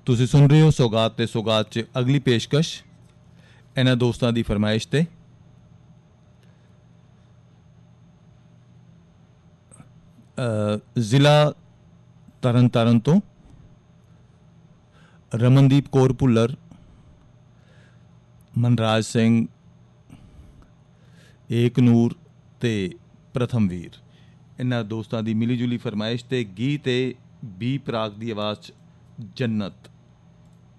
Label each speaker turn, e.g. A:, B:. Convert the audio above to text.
A: ਤੁਸੀਂ ਸੁਣ ਰਹੇ ਹੋ ਸੌਗਾਤ ਤੇ ਸੌਗਾਤ 'ਚ ਅਗਲੀ ਪੇਸ਼ਕਸ਼ ਇਹਨਾਂ ਦੋਸਤਾਂ ਦੀ ਫਰਮਾਇਸ਼ ਤੇ। ਜ਼ਿਲ੍ਹਾ ਤਰਨ ਤਾਰਨ ਤੋਂ ਰਮਨਦੀਪ ਕੌਰ ਭੁੱਲਰ, ਮਨਰਾਜ ਸਿੰਘ, ਏਕ ਨੂਰ ਤੇ ਪ੍ਰਥਮਵੀਰ, ਇਹਨਾਂ ਦੋਸਤਾਂ ਦੀ ਮਿਲੀ ਜੁਲੀ ਫਰਮਾਇਸ਼ ਤੇ ਗੀਤ ਹੈ ਬੀ ਪ੍ਰਾਗ ਦੀ ਆਵਾਜ਼ 'ਚ ਜੰਨਤ।